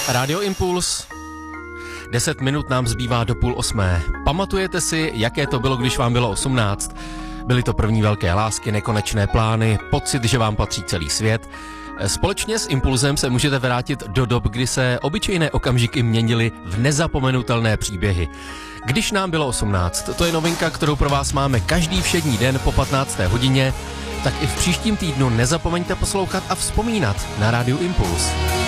Rádio Impuls. 10 minut nám zbývá do 7:30. Pamatujete si, jaké to bylo, když vám bylo 18? Byly to první velké lásky, nekonečné plány, pocit, že vám patří celý svět. Společně s Impulzem se můžete vrátit do dob, kdy se obyčejné okamžiky měnily v nezapomenutelné příběhy. Když nám bylo 18, to je novinka, kterou pro vás máme každý všední den po 15. hodině, tak i v příštím týdnu nezapomeňte poslouchat a vzpomínat na Rádiu Impuls.